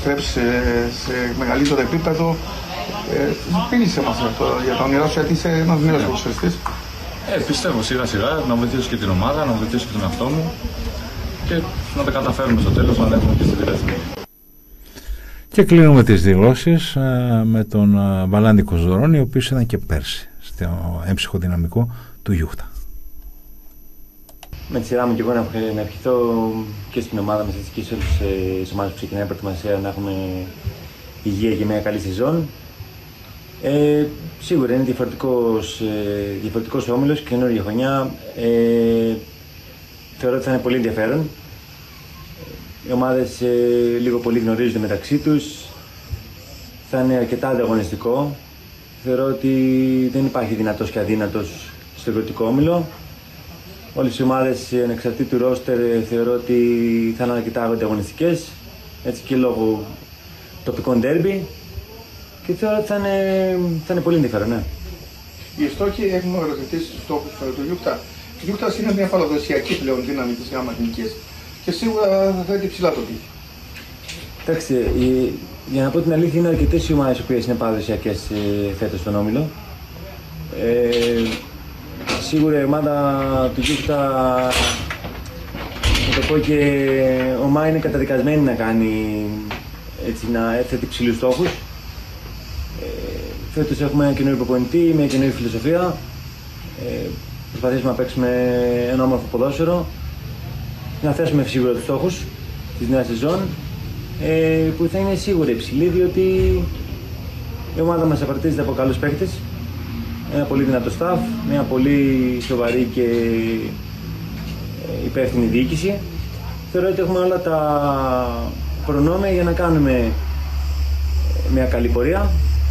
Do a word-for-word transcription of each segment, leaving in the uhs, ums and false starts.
επιστρέψει σε, σε μεγαλύτερο επίπεδο. Ε, Μίλησε μας για τα όνειρά σου, γιατί είσαι ένας νέος ποδοσφαιριστής. Ε, πιστεύω σιγά σιγά να βοηθήσω και την ομάδα, να βοηθήσω και τον εαυτό μου και να τα καταφέρουμε στο τέλος, να ανέβουμε και στη Δρέσδη. Και κλείνουμε τις δηλώσεις ε, με τον ε, Βαλάντη Κοζδωρώνη, ο οποίος ήταν και πέρσι στο έμψυχο δυναμικό του Γιούχτα. Με τη σειρά μου και εγώ να, να ευχηθώ και στην ομάδα μας και σε όλες τις ομάδες που ξεκινάει η προετοιμασία να έχουμε υγεία και μια καλή σεζόν. Ε, σίγουρα είναι διαφορετικός, ε, διαφορετικός ο όμιλος, καινούργια χρονιά. Ε, θεωρώ ότι θα είναι πολύ ενδιαφέρον. Οι ομάδες ε, λίγο πολύ γνωρίζονται μεταξύ τους. Θα είναι αρκετά ανταγωνιστικό. Θεωρώ ότι δεν υπάρχει δυνατός και αδύνατος στο εκδοτικό όμιλο. Όλες οι ομάδες ανεξαρτήτου ρόστερ θεωρώ ότι θα είναι αρκετά ανταγωνιστικές. Έτσι και λόγω τοπικών ντέρμπι. Και θεωρώ ότι θα είναι, θα είναι πολύ ενδιαφέρον, ναι. Οι στόχοι έχουν οριοθετήσει τους στόχους του Γιούχτα. Το Γιούχτα είναι μια παραδοσιακή πλέον δύναμη της ΓΑΜΑ Εθνικής και σίγουρα θα θέτει ψηλά το πύχη. Κοιτάξτε, για να πω την αλήθεια, είναι αρκετές οι ομάδες που είναι παραδοσιακές φέτος στον όμιλο. Ε, σίγουρα η ομάδα του Γιούχτα, θα το πω και ομάδα είναι καταδικασμένη να κάνει, έτσι, να έθετε ψηλούς στόχους. Φέτος έχουμε ένα καινούριο προπονητή, μια καινούργια φιλοσοφία. Ε, προσπαθήσουμε να παίξουμε ένα όμορφο ποδόσφαιρο. Να θέσουμε σίγουρα τους στόχους της νέας σεζόν, ε, που θα είναι σίγουρα υψηλή, διότι η ομάδα μας απαρτίζεται από καλούς παίκτες, ένα πολύ δυνατό staff, μια πολύ σοβαρή και υπεύθυνη διοίκηση. Θεωρώ ότι έχουμε όλα τα προνόμια για να κάνουμε μια καλή πορεία.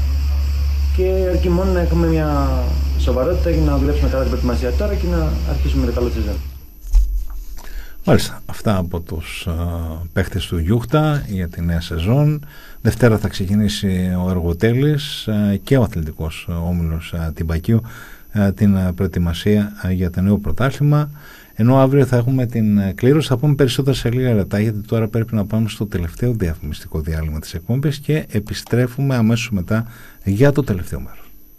Και αρκεί μόνο να έχουμε μια σοβαρότητα για να δουλέψουμε καλά την προετοιμασία τώρα και να αρχίσουμε το καλό τη σεζόν. Μάλιστα, αυτά από τους uh, παίχτες του Γιούχτα για τη νέα σεζόν. Δευτέρα θα ξεκινήσει ο Εργοτέλης uh, και ο αθλητικός uh, όμιλος uh, Τυμπακίου uh, την uh, προετοιμασία uh, για το νέο πρωτάθλημα. Ενώ αύριο θα έχουμε την uh, κλήρωση. Θα πούμε περισσότερα σε λίγα λεπτά, γιατί τώρα πρέπει να πάμε στο τελευταίο διαφημιστικό διάλειμμα της εκπομπής και επιστρέφουμε αμέσως μετά για το τελευταίο μέρος.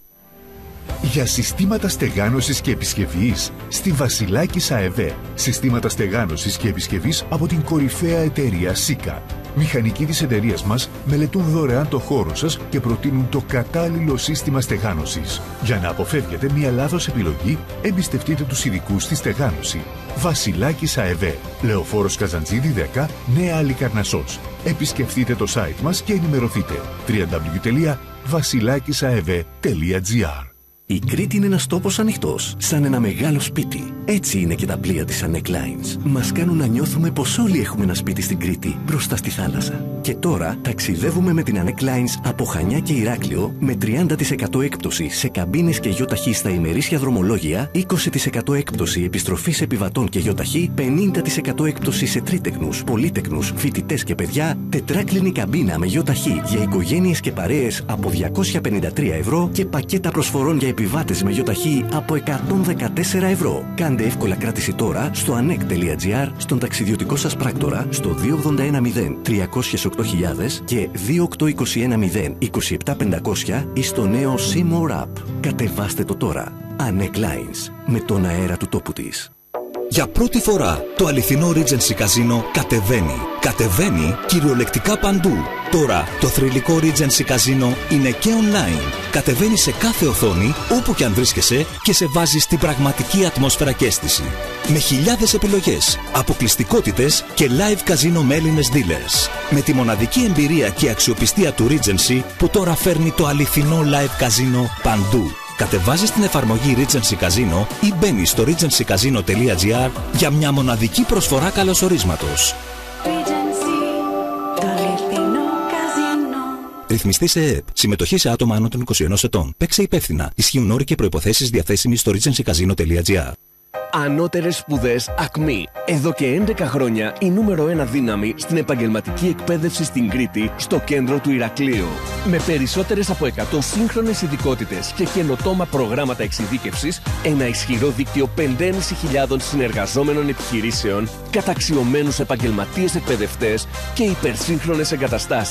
Για συστήματα στεγάνωσης και επισκευής στη Βασιλάκης ΑΕΒ. Συστήματα στεγάνωσης και επισκευής από την κορυφαία εταιρεία ΣΥΚΑ. Μηχανικοί της εταιρείας μας μελετούν δωρεάν το χώρο σας και προτείνουν το κατάλληλο σύστημα στεγάνωσης. Για να αποφεύγετε μια λάθος επιλογή, εμπιστευτείτε τους ειδικούς στη στεγάνωση. Βασιλάκης ΑΕΒ. Λεωφόρος Καζαντζίδη δέκα, Νέα Αλικαρνασσός. Επισκεφτείτε το site μας και ενημερωθείτε. double-u double-u double-u τελεία βασιλάκισαεβ τελεία τζι άρ. Η Κρήτη είναι ένας τόπος ανοιχτός, σαν ένα μεγάλο σπίτι. Έτσι είναι και τα πλοία της Anek Lines. Μας κάνουν να νιώθουμε πως όλοι έχουμε ένα σπίτι στην Κρήτη, μπροστά στη θάλασσα. Και τώρα ταξιδεύουμε με την Anek Lines από Χανιά και Ηράκλειο με τριάντα τοις εκατό έκπτωση σε καμπίνες και γιοταχή στα ημερήσια δρομολόγια, είκοσι τοις εκατό έκπτωση επιστροφής επιβατών και γιοταχή, πενήντα τοις εκατό έκπτωση σε τρίτεκνους, πολύτεκνους, φοιτητές και παιδιά, τετράκλινη καμπίνα με γιοταχή για οικογένειες και παρέες από διακόσια πενήντα τρία ευρώ και πακέτα προσφορών για επιβάτες με γιοταχή από εκατόν δεκατέσσερα ευρώ. Κάντε εύκολα κράτηση τώρα στο anek τελεία τζι άρ, στον ταξιδιωτικό σας πράκτορα, στο δύο ογδόντα ένα μηδέν τριακόσια οκτώ χιλιάδες και δύο οκτώ είκοσι ένα μηδέν είκοσι επτά πεντακόσια ή στο νέο C-More App. Κατεβάστε το τώρα. Anek Lines, με τον αέρα του τόπου της. Για πρώτη φορά το αληθινό Regency Casino κατεβαίνει. Κατεβαίνει κυριολεκτικά παντού. Τώρα το θρυλικό Regency Casino είναι και online. Κατεβαίνει σε κάθε οθόνη, όπου και αν βρίσκεσαι, και σε βάζει στην πραγματική ατμόσφαιρα και αίσθηση. Με χιλιάδες επιλογές, αποκλειστικότητες και live casino με Έλληνες dealers. Με τη μοναδική εμπειρία και αξιοπιστία του Regency που τώρα φέρνει το αληθινό live casino παντού. Κατεβάζεις την εφαρμογή Regency Casino ή μπαίνεις στο regency casino τελεία τζι άρ για μια μοναδική προσφορά καλωσορίσματος. Ρυθμιστή σε ΕΕΠ. Συμμετοχή σε άτομα άνω των είκοσι ενός ετών. Παίξε υπεύθυνα. Ισχύουν όροι και προϋποθέσεις διαθέσιμοι στο regency casino τελεία τζι άρ. Ανώτερες σπουδές ΑΚΜΗ. Εδώ και έντεκα χρόνια η νούμερο ένα δύναμη στην επαγγελματική εκπαίδευση στην Κρήτη, στο κέντρο του Ηρακλείου. Με περισσότερες από εκατό σύγχρονες ειδικότητες και καινοτόμα προγράμματα εξειδίκευσης, ένα ισχυρό δίκτυο πέντε χιλιάδες πεντακόσιων συνεργαζόμενων επιχειρήσεων, καταξιωμένους επαγγελματίες εκπαιδευτές και υπερσύγχρονες εγκαταστάσεις.